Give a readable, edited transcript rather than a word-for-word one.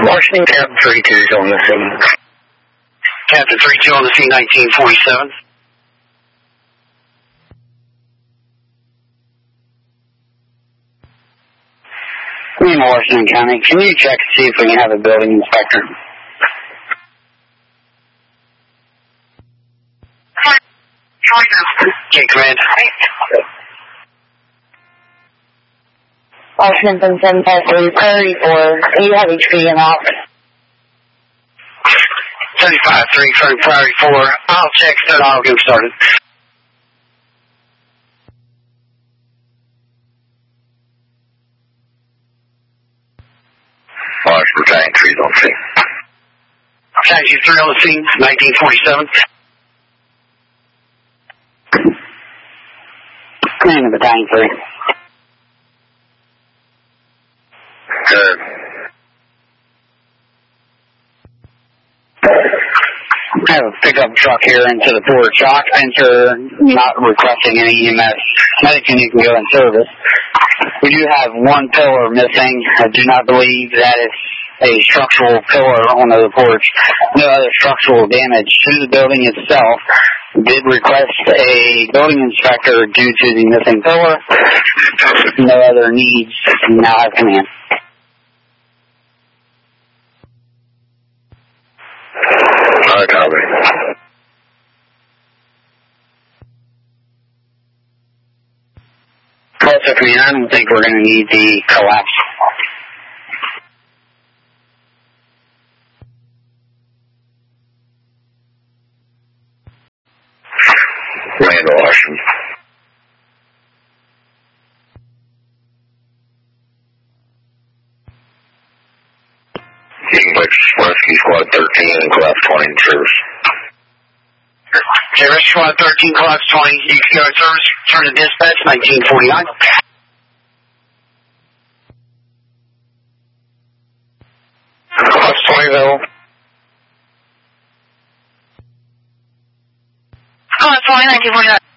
Washington, Captain 32 is on the scene. Captain 32 on the scene, 1947. In Washington County, can you check to see if we can have a building inspector? Okay, command. Washington 7-3-34, you have HP in office. 35-3, firm priority 4. I'll check, so I'll get started. Washington Tank 3 on scene. Taxi 3 on the scene, 1947. Command of the Tank 3. Good. I have a pickup truck here into the porch. Occupants not requesting any EMS. Medicine, you can go in service. We do have one pillar missing. I do not believe that it's a structural pillar on the porch. No other structural damage to the building itself. Did request a building inspector due to the missing pillar. No other needs. Now have command. I copy. Also, command, I don't think we're going to need the collapse. Land Washington. English Rescue Squad 13 and Collapse 20 in service. Okay, Rescue Squad 13, Collapse 20, you can go in service, turn to dispatch, 1949. Collapse 20 available. Collapse 20, 1949.